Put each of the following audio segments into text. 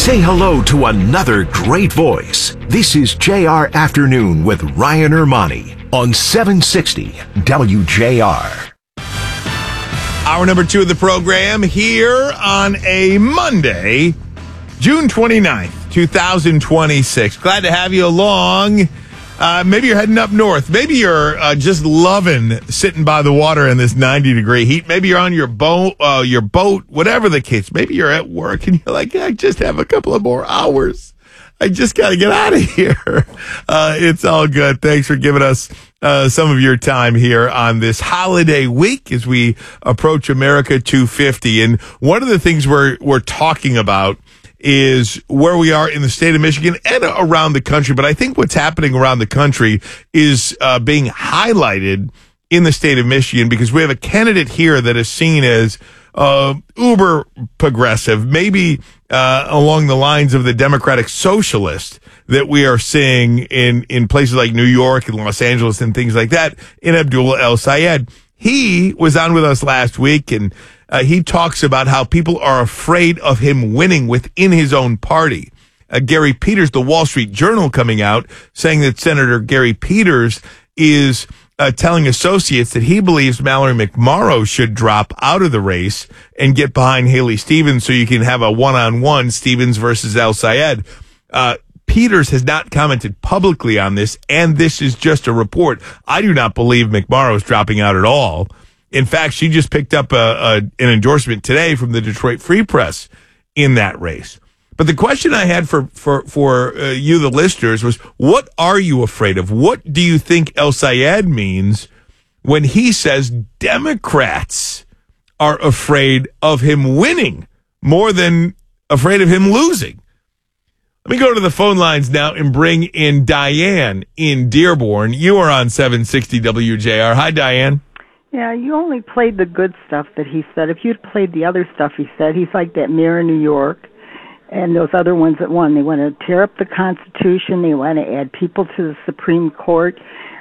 Say hello to another great voice. This is JR Afternoon with Ryan Ermani on 760 WJR. Hour number 2 of the program here on a Monday, June 29th, 2026. Glad to have you along. Maybe you're heading up north. Maybe you're just loving sitting by the water in this 90-degree heat. Maybe you're on your boat, whatever the case. Maybe you're at work and you're like, I just have a couple of more hours. I just got to get out of here. It's all good. Thanks for giving us some of your time here on this holiday week as we approach America 250. And one of the things we're talking about is where we are in the state of Michigan and around the country. But I think what's happening around the country is being highlighted in the state of Michigan because we have a candidate here that is seen as uber progressive, maybe along the lines of the Democratic Socialist that we are seeing in places like New York and Los Angeles and things like that, in Abdul El-Sayed. He was on with us last week, and he talks about how people are afraid of him winning within his own party. Gary Peters, the Wall Street Journal, coming out saying that Senator Gary Peters is telling associates that he believes Mallory McMorrow should drop out of the race and get behind Haley Stevens so you can have a one-on-one Stevens versus El-Sayed. Peters has not commented publicly on this, and this is just a report. I do not believe McMorrow is dropping out at all. In fact, she just picked up an endorsement today from the Detroit Free Press in that race. But the question I had for you, the listeners, was what are you afraid of? What do you think El-Sayed means when he says Democrats are afraid of him winning more than afraid of him losing? Let me go to the phone lines now and bring in Diane in Dearborn. You are on 760 WJR. Hi, Diane. Yeah, you only played the good stuff that he said. If you'd played the other stuff he said, he's like that mayor in New York and those other ones that won. They want to tear up the Constitution. They want to add people to the Supreme Court.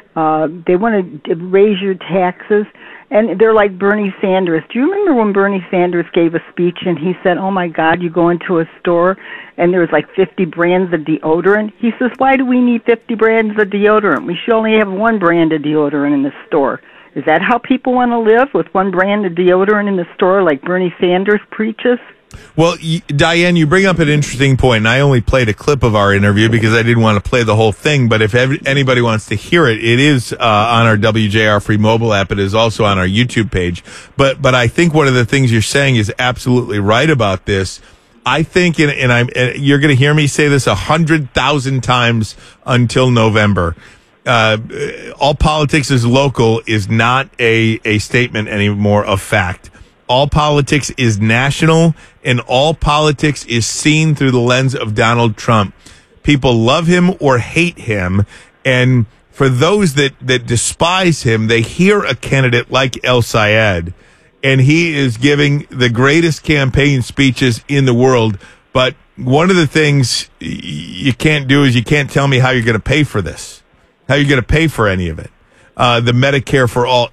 They want to raise your taxes. And they're like Bernie Sanders. Do you remember when Bernie Sanders gave a speech and he said, oh, my God, you go into a store and there's like 50 brands of deodorant? He says, why do we need 50 brands of deodorant? We should only have one brand of deodorant in the store. Is that how people want to live, with one brand of deodorant in the store like Bernie Sanders preaches? Well, Diane, you bring up an interesting point, and I only played a clip of our interview because I didn't want to play the whole thing, but if anybody wants to hear it, it is on our WJR free mobile app. It is also on our YouTube page. But I think one of the things you're saying is absolutely right about this. I think, and you're going to hear me say this 100,000 times until November. All politics is local is not a statement anymore of fact. All politics is national, and all politics is seen through the lens of Donald Trump. People love him or hate him, and for those that despise him, they hear a candidate like El-Sayed, and he is giving the greatest campaign speeches in the world. But one of the things you can't do is you can't tell me how you're going to pay for this, how you're going to pay for any of it. The Medicare for all.